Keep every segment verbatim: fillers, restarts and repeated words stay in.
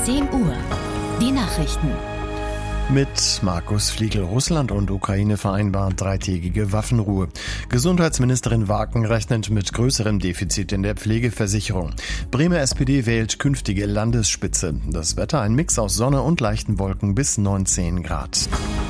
zehn Uhr. Die Nachrichten. Mit Markus Fliegel. Russland und Ukraine vereinbaren dreitägige Waffenruhe. Gesundheitsministerin Waken rechnet mit größerem Defizit in der Pflegeversicherung. Bremer S P D wählt künftige Landesspitze. Das Wetter ein Mix aus Sonne und leichten Wolken bis neunzehn Grad.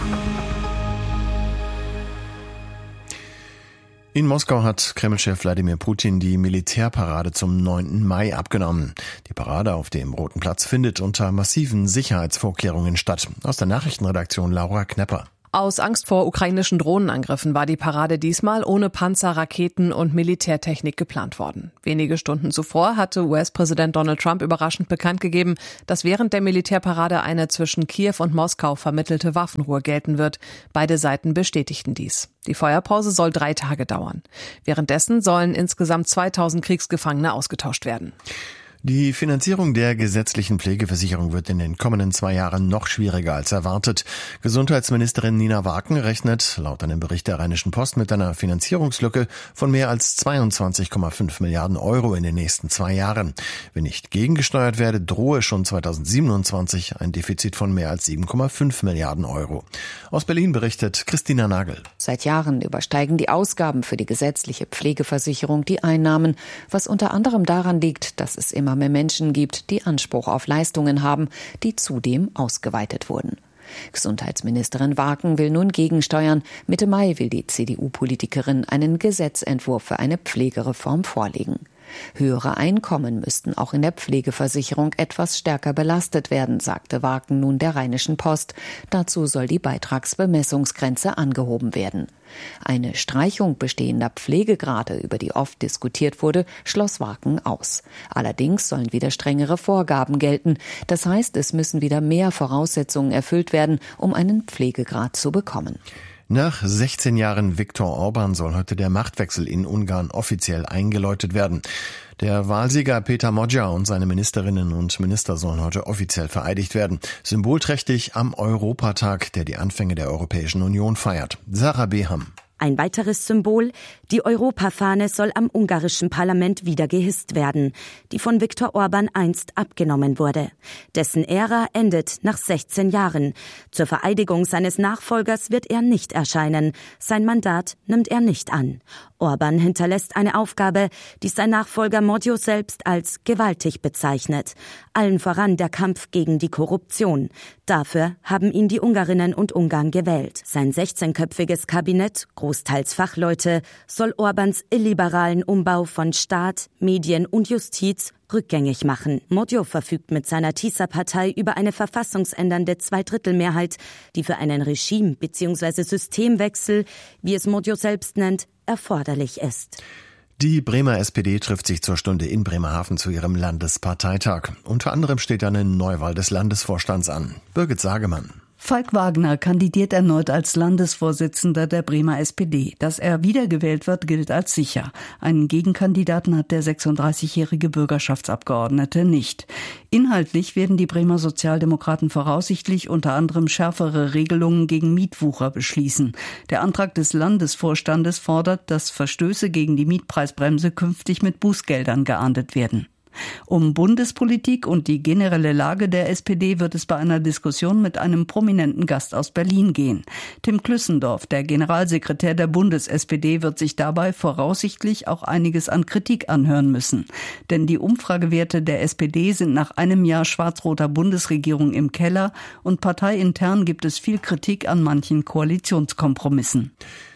In Moskau hat Kremlchef Wladimir Putin die Militärparade zum neunten Mai abgenommen. Die Parade auf dem Roten Platz findet unter massiven Sicherheitsvorkehrungen statt. Aus der Nachrichtenredaktion Laura Knepper. Aus Angst vor ukrainischen Drohnenangriffen war die Parade diesmal ohne Panzer, Raketen und Militärtechnik geplant worden. Wenige Stunden zuvor hatte U S-Präsident Donald Trump überraschend bekannt gegeben, dass während der Militärparade eine zwischen Kiew und Moskau vermittelte Waffenruhe gelten wird. Beide Seiten bestätigten dies. Die Feuerpause soll drei Tage dauern. Währenddessen sollen insgesamt zweitausend Kriegsgefangene ausgetauscht werden. Die Finanzierung der gesetzlichen Pflegeversicherung wird in den kommenden zwei Jahren noch schwieriger als erwartet. Gesundheitsministerin Nina Waken rechnet laut einem Bericht der Rheinischen Post mit einer Finanzierungslücke von mehr als zweiundzwanzig Komma fünf Milliarden Euro in den nächsten zwei Jahren. Wenn nicht gegengesteuert werde, drohe schon zweitausendsiebenundzwanzig ein Defizit von mehr als sieben Komma fünf Milliarden Euro. Aus Berlin berichtet Christina Nagel. Seit Jahren übersteigen die Ausgaben für die gesetzliche Pflegeversicherung die Einnahmen, was unter anderem daran liegt, dass es immer mehr Menschen gibt, die Anspruch auf Leistungen haben, die zudem ausgeweitet wurden. Gesundheitsministerin Waken will nun gegensteuern. Mitte Mai will die C D U-Politikerin einen Gesetzentwurf für eine Pflegereform vorlegen. Höhere Einkommen müssten auch in der Pflegeversicherung etwas stärker belastet werden, sagte Waken nun der Rheinischen Post. Dazu soll die Beitragsbemessungsgrenze angehoben werden. Eine Streichung bestehender Pflegegrade, über die oft diskutiert wurde, schloss Waken aus. Allerdings sollen wieder strengere Vorgaben gelten. Das heißt, es müssen wieder mehr Voraussetzungen erfüllt werden, um einen Pflegegrad zu bekommen. Nach sechzehn Jahren Viktor Orban soll heute der Machtwechsel in Ungarn offiziell eingeläutet werden. Der Wahlsieger Peter Magyar und seine Ministerinnen und Minister sollen heute offiziell vereidigt werden. Symbolträchtig am Europatag, der die Anfänge der Europäischen Union feiert. Sarah Beham. Ein weiteres Symbol, die Europafahne soll am ungarischen Parlament wieder gehisst werden, die von Viktor Orban einst abgenommen wurde. Dessen Ära endet nach sechzehn Jahren. Zur Vereidigung seines Nachfolgers wird er nicht erscheinen. Sein Mandat nimmt er nicht an. Orban hinterlässt eine Aufgabe, die sein Nachfolger Magyar selbst als gewaltig bezeichnet. Allen voran der Kampf gegen die Korruption. Dafür haben ihn die Ungarinnen und Ungarn gewählt. Sein sechzehnköpfiges Kabinett, großteils Fachleute, soll Orbans illiberalen Umbau von Staat, Medien und Justiz rückgängig machen. Magyar verfügt mit seiner Tisza-Partei über eine verfassungsändernde Zweidrittelmehrheit, die für einen Regime- bzw. Systemwechsel, wie es Magyar selbst nennt, erforderlich ist. Die Bremer S P D trifft sich zur Stunde in Bremerhaven zu ihrem Landesparteitag. Unter anderem steht eine Neuwahl des Landesvorstands an. Birgit Sagemann. Falk Wagner kandidiert erneut als Landesvorsitzender der Bremer S P D. Dass er wiedergewählt wird, gilt als sicher. Einen Gegenkandidaten hat der sechsunddreißigjährige Bürgerschaftsabgeordnete nicht. Inhaltlich werden die Bremer Sozialdemokraten voraussichtlich unter anderem schärfere Regelungen gegen Mietwucher beschließen. Der Antrag des Landesvorstandes fordert, dass Verstöße gegen die Mietpreisbremse künftig mit Bußgeldern geahndet werden. Um Bundespolitik und die generelle Lage der S P D wird es bei einer Diskussion mit einem prominenten Gast aus Berlin gehen. Tim Klüssendorf, der Generalsekretär der Bundes-S P D, wird sich dabei voraussichtlich auch einiges an Kritik anhören müssen. Denn die Umfragewerte der S P D sind nach einem Jahr schwarz-roter Bundesregierung im Keller und parteiintern gibt es viel Kritik an manchen Koalitionskompromissen.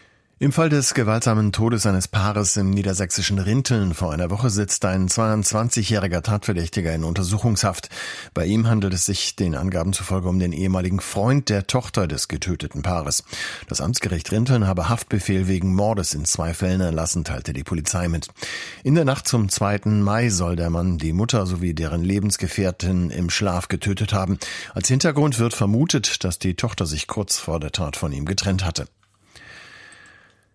Im Fall des gewaltsamen Todes eines Paares im niedersächsischen Rinteln vor einer Woche sitzt ein zweiundzwanzigjähriger Tatverdächtiger in Untersuchungshaft. Bei ihm handelt es sich den Angaben zufolge um den ehemaligen Freund der Tochter des getöteten Paares. Das Amtsgericht Rinteln habe Haftbefehl wegen Mordes in zwei Fällen erlassen, teilte die Polizei mit. In der Nacht zum zweiten Mai soll der Mann die Mutter sowie deren Lebensgefährtin im Schlaf getötet haben. Als Hintergrund wird vermutet, dass die Tochter sich kurz vor der Tat von ihm getrennt hatte.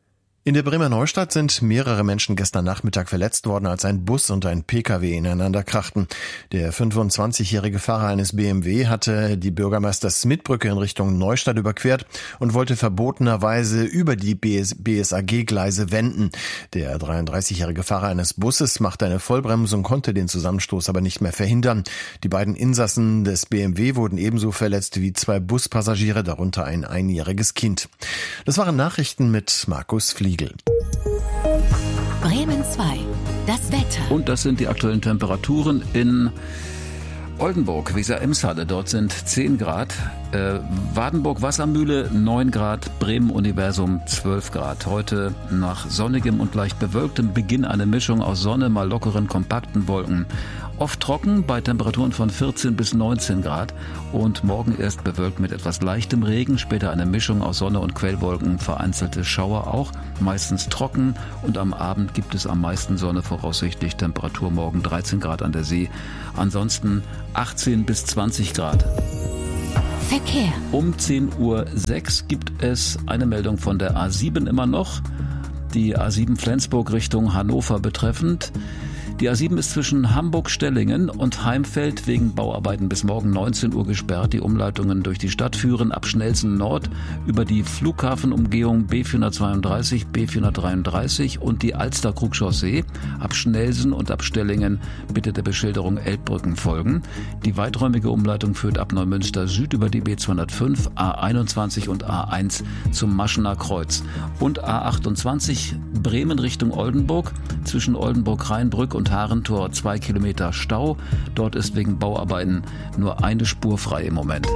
In der Bremer Neustadt sind mehrere Menschen gestern Nachmittag verletzt worden, als ein Bus und ein Pkw ineinander krachten. Der fünfundzwanzigjährige Fahrer eines B M W hatte die Bürgermeister-Smith-Brücke in Richtung Neustadt überquert und wollte verbotenerweise über die B S A G-Gleise wenden. Der dreiunddreißigjährige Fahrer eines Busses machte eine Vollbremsung, konnte den Zusammenstoß aber nicht mehr verhindern. Die beiden Insassen des B M W wurden ebenso verletzt wie zwei Buspassagiere, darunter ein einjähriges Kind. Das waren Nachrichten mit Markus Fliegel. Bremen zwei. Das Wetter. Und das sind die aktuellen Temperaturen in Oldenburg, Weser-Emshalle. Dort sind zehn Grad. Äh, Wadenburg-Wassermühle neun Grad. Bremen-Universum zwölf Grad. Heute nach sonnigem und leicht bewölktem Beginn eine Mischung aus Sonne, mal lockeren, kompakten Wolken. Oft trocken bei Temperaturen von vierzehn bis neunzehn Grad und morgen erst bewölkt mit etwas leichtem Regen, später eine Mischung aus Sonne und Quellwolken, vereinzelte Schauer auch, meistens trocken und am Abend gibt es am meisten Sonne, voraussichtlich Temperatur morgen dreizehn Grad an der See, ansonsten achtzehn bis zwanzig Grad. Verkehr. Um zehn Uhr sechs gibt es eine Meldung von der A sieben immer noch, die A sieben Flensburg Richtung Hannover betreffend. Die A sieben ist zwischen Hamburg-Stellingen und Heimfeld wegen Bauarbeiten bis morgen neunzehn Uhr gesperrt. Die Umleitungen durch die Stadt führen ab Schnellsen Nord über die Flughafenumgehung B vierhundertzweiunddreißig, B vierhundertdreiunddreißig und die Alster-Krug-Chaussee. Ab Schnellsen und ab Stellingen bitte der Beschilderung Elbbrücken folgen. Die weiträumige Umleitung führt ab Neumünster Süd über die B zweihundertfünf, A einundzwanzig und A eins zum Maschener Kreuz. Und A achtundzwanzig Bremen Richtung Oldenburg zwischen Oldenburg-Rheinbrück und Harentor zwei Kilometer Stau. Dort ist wegen Bauarbeiten nur eine Spur frei im Moment.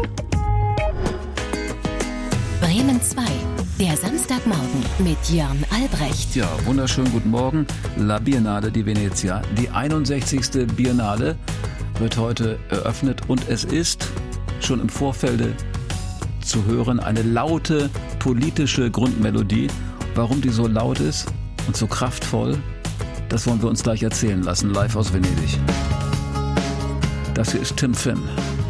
Bremen zwei. Der Samstagmorgen mit Jörn Albrecht. Ja, wunderschönen guten Morgen. La Biennale di Venezia. Die einundsechzigste Biennale wird heute eröffnet und es ist schon im Vorfelde zu hören eine laute politische Grundmelodie. Warum die so laut ist und so kraftvoll, das wollen wir uns gleich erzählen lassen, live aus Venedig. Das hier ist Tim Finn.